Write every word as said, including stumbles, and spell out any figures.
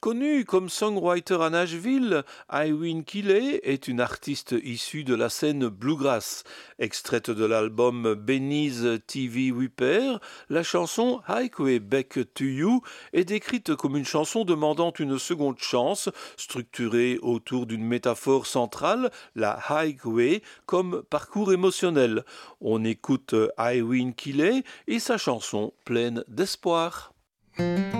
Connue comme songwriter à Nashville, Irene Keeley est une artiste issue de la scène bluegrass. Extraite de l'album Benny's T V Repair, la chanson Highway Back to You est décrite comme une chanson demandant une seconde chance, structurée autour d'une métaphore centrale, la highway, comme parcours émotionnel. On écoute Irene Keeley et sa chanson pleine d'espoir.